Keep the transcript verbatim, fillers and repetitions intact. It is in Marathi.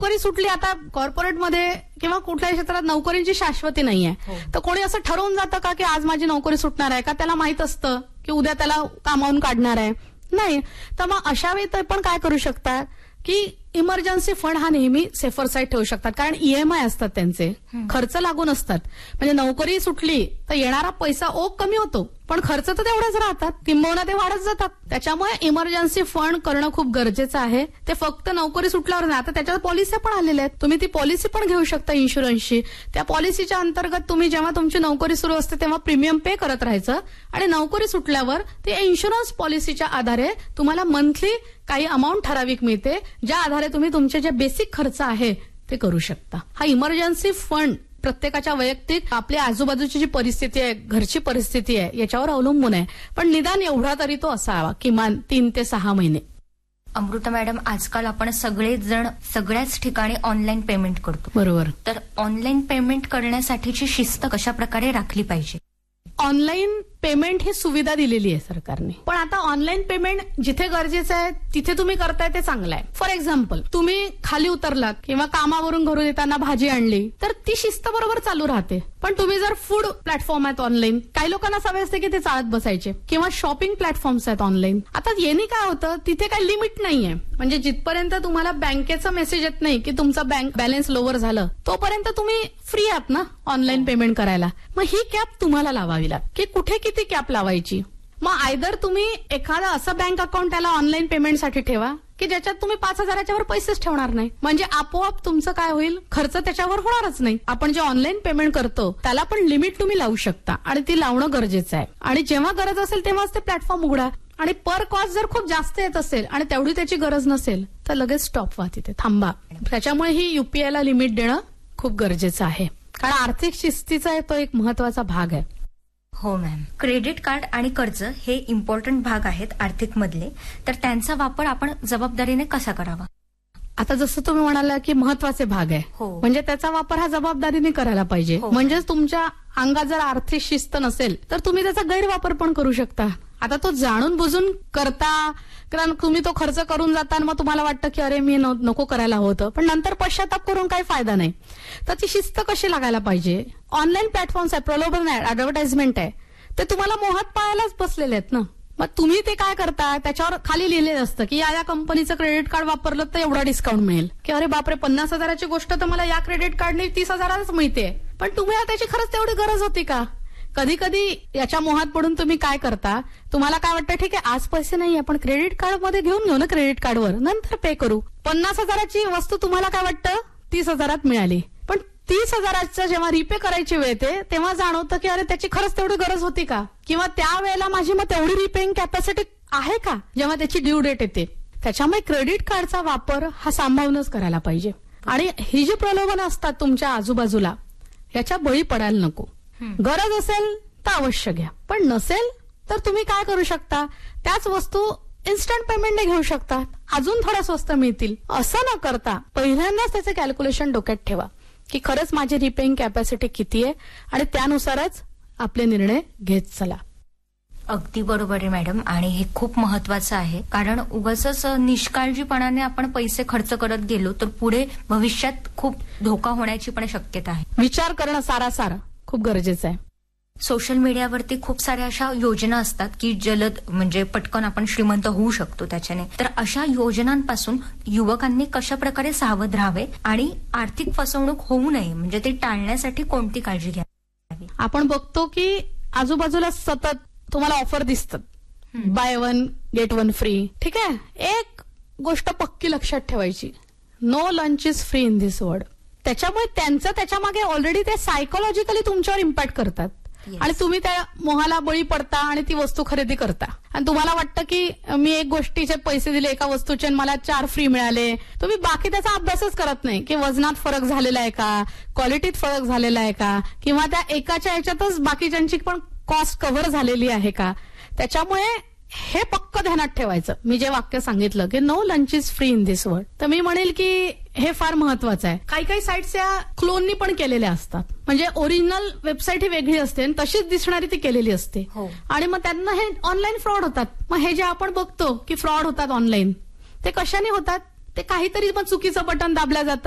नोकरी सुटली, आता कॉर्पोरेटमध्ये किंवा कुठल्याही क्षेत्रात नोकरीची शाश्वती नाहीये. तर कोणी असं ठरवून जातं का की आज माझी नोकरी सुटणार आहे का? त्याला माहित असतं की उद्या त्याला कामावून काढणार आहे? नाही. तर मग अशा वेळी ते पण काय करू शकतात की इमर्जन्सी फंड हा नेहमी सेफर साईड ठेवू शकतात. कारण ईएमआय असतात त्यांचे, खर्च लागून असतात. म्हणजे नोकरी सुटली तर येणारा पैसा ओघ कमी होतो, पण खर्च तर तेवढेच राहतात, किंबहुना ते वाढत जातात. त्याच्यामुळे इमर्जन्सी फंड करणं खूप गरजेचं आहे. ते फक्त नोकरी सुटल्यावर नाही, आता त्याच्यावर पॉलिसी पण आलेल्या आहेत. तुम्ही ती पॉलिसी पण घेऊ शकता इन्शुरन्सची. त्या पॉलिसीच्या अंतर्गत तुम्ही जेव्हा तुमची नोकरी सुरू असते तेव्हा प्रीमियम पे करत राहायचं आणि नोकरी सुटल्यावर ते इन्शुरन्स पॉलिसीच्या आधारे तुम्हाला मंथली काही अमाऊंट ठराविक मिळते, ज्या आधारे तुम्ही तुमचे जे बेसिक खर्च आहे ते करू शकता. हा इमर्जन्सी फंड प्रत्येकाच्या वैयक्तिक आपल्या आजूबाजूची जी परिस्थिती आहे, घरची परिस्थिती आहे, याच्यावर अवलंबून आहे. पण निदान एवढा तरी तो असावा, किमान तीन ते सहा महिने. अमृता मॅडम, आजकाल आपण सगळेच जण सगळ्याच ठिकाणी ऑनलाईन पेमेंट करतो. बरोबर. तर ऑनलाईन पेमेंट करण्यासाठीची शिस्त कशा प्रकारे राखली पाहिजे? ऑनलाईन पेमेंट ही सुविधा दिलेली आहे सरकारने, पण आता ऑनलाईन पेमेंट जिथे गरजेचं आहे तिथे तुम्ही करताय ते चांगलं आहे. फॉर एक्झाम्पल, तुम्ही खाली उतरलात किंवा कामावरून घरून येताना भाजी आणली तर ती शिस्त बरोबर चालू राहते. पण तुम्ही जर फूड प्लॅटफॉर्म आहेत ऑनलाईन, काही लोकांना सवय असते की ते चालत बसायचे, किंवा शॉपिंग प्लॅटफॉर्म्स आहेत ऑनलाईन. आता येणे काय होतं, तिथे काही लिमिट नाहीये. म्हणजे जिथपर्यंत तुम्हाला बँकेचा मेसेज येत नाही की तुमचा बँक बॅलन्स लोअर झालं, तोपर्यंत तुम्ही फ्री आहात ना ऑनलाईन पेमेंट करायला. मग ही कॅप तुम्हाला लावावी लागते की कुठे किती कॅप लावायची. मग आयदर तुम्ही एखादा असं बँक अकाउंट त्याला ऑनलाईन पेमेंटसाठी ठेवा की ज्याच्यात तुम्ही पाच हजाराच्या वर पैसेच ठेवणार नाही. म्हणजे आपोआप तुमचं काय होईल, खर्च त्याच्यावर होणारच नाही. आपण जे ऑनलाईन पेमेंट करतो त्याला पण लिमिट तुम्ही लावू शकता आणि ती लावणं गरजेचं आहे. आणि जेव्हा गरज असेल तेव्हाच ते प्लॅटफॉर्म उघडा. आणि पर कॉस्ट जर खूप जास्त येत असेल आणि तेवढी त्याची गरज नसेल तर लगेच स्टॉप व्हा, तिथे थांबा. त्याच्यामुळे ही युपीआयला लिमिट देणं खूप गरजेचं आहे, कारण आर्थिक शिस्तीचा तो एक महत्वाचा भाग आहे. हो मॅम. क्रेडिट कार्ड आणि कर्ज हे इम्पॉर्टंट भाग आहेत आर्थिक मधले, तर त्यांचा वापर आपण जबाबदारीने कसा करावा? आता जसं तुम्ही म्हणाला की महत्वाचे भाग आहे, हो. म्हणजे त्याचा वापर हा जबाबदारीने करायला पाहिजे. हो. म्हणजेच तुमच्या अंगात जर आर्थिक शिस्त नसेल तर तुम्ही त्याचा गैरवापर पण करू शकता. आता तो जाणून बुजून करता, कारण तुम्ही तो खर्च करून जाता आणि मग तुम्हाला वाटतं की अरे मी नको करायला होतं, पण नंतर पश्चाताप करून काही फायदा नाही. तर ती शिस्त कशी लागायला पाहिजे? ऑनलाईन प्लॅटफॉर्म्स आहे, प्रलोभन आहे, ऍडव्हर्टाइजमेंट आहे, ते तुम्हाला मोहात पाहायलाच बसलेले आहेत ना. मग तुम्ही ते काय करता, त्याच्यावर खाली लिहिलेलं असतं की या या कंपनीचं क्रेडिट कार्ड वापरलं तर एवढा डिस्काउंट मिळेल, की अरे बापरे पन्नास हजाराची गोष्ट तर मला या क्रेडिट कार्डने तीस हजाराच मिळते. पण तुम्हाला त्याची खरंच तेवढी गरज होती का? कधी कधी याच्या मोहात पडून तुम्ही काय करता, तुम्हाला काय वाटतं ठीक आहे आज पैसे नाही, आपण क्रेडिट कार्ड मध्ये घेऊन घेऊ ना, क्रेडिट कार्डवर नंतर पे करू. पन्नास हजाराची वस्तू तुम्हाला काय वाटतं तीस हजारात मिळाली, पण तीस हजाराचं जेव्हा रिपे करायची वेळ येते तेव्हा जाणवतं की अरे त्याची खरंच तेवढी गरज होती का, किंवा त्यावेळेला माझी मग तेवढी रिपेइंग कॅपॅसिटी आहे का जेव्हा त्याची ड्यू डेट येते. त्याच्यामुळे क्रेडिट कार्डचा वापर हा सांभाळूनच करायला पाहिजे. आणि ही जी प्रलोभनं असतात तुमच्या आजूबाजूला याच्या बळी पडायला नको. गरज असेल तर अवश्य घ्या, पण नसेल तर तुम्ही काय करू शकता, त्याच वस्तू इन्स्टंट पेमेंटने घेऊ शकता, अजून थोड्या स्वस्त मिळतील. असं न करता पहिल्यांदाच त्याचं कॅल्क्युलेशन डोक्यात ठेवा की खरंच माझी रिपेइंग कॅपॅसिटी किती आहे आणि त्यानुसारच आपले निर्णय घेत चला. अगदी बरोबर आहे मॅडम, आणि हे खूप महत्वाचं आहे, कारण उगाच निष्काळजीपणाने आपण पैसे खर्च करत गेलो तर पुढे भविष्यात खूप धोका होण्याची पण शक्यता आहे. विचार करणं सारासार खूप गरजेचं आहे. सोशल मीडियावरती खूप साऱ्या अशा योजना असतात की जलद म्हणजे पटकन आपण श्रीमंत होऊ शकतो त्याच्याने. तर अशा योजनांपासून युवकांनी कशा प्रकारे सावध राहावे आणि आर्थिक फसवणूक होऊ नये, म्हणजे ते टाळण्यासाठी कोणती काळजी घ्यावी? आपण बघतो की आजूबाजूला सतत तुम्हाला ऑफर दिसतात, by one get one free. ठीक आहे, एक गोष्ट पक्की लक्षात ठेवायची, no lunch is free in this world. त्याच्यामुळे त्यांचं त्याच्या मागे ऑलरेडी ते सायकोलॉजिकली तुमच्यावर इम्पॅक्ट करतात. Yes. आणि तुम्ही त्या मोहाला बळी पडता आणि ती वस्तू खरेदी करता आणि तुम्हाला वाटतं की मी एक गोष्टीचे पैसे दिले एका वस्तूचे आणि मला चार फ्री मिळाले. तुम्ही बाकी त्याचा अभ्यासच करत नाही की वजनात फरक झालेला आहे का, क्वालिटीत फरक झालेला आहे का, किंवा त्या एकाच्या याच्यातच बाकीच्यांची पण कॉस्ट कव्हर झालेली आहे का. त्याच्यामुळे हे पक्क ध्यानात ठेवायचं. मी जे वाक्य सांगितलं की no lunch is free in this world, तर मी म्हणेल की हे फार महत्वाचं आहे. काही काही साईट्स या क्लोननी पण केलेल्या असतात, म्हणजे ओरिजिनल वेबसाईट ही वेगळी असते आणि तशीच दिसणारी ती केलेली असते. आणि मग त्यांना हे ऑनलाईन फ्रॉड होतात. मग हे जे आपण बघतो की फ्रॉड होतात ऑनलाईन, ते कशाने होतात, ते काहीतरी मग चुकीचं बटन दाबलं जातं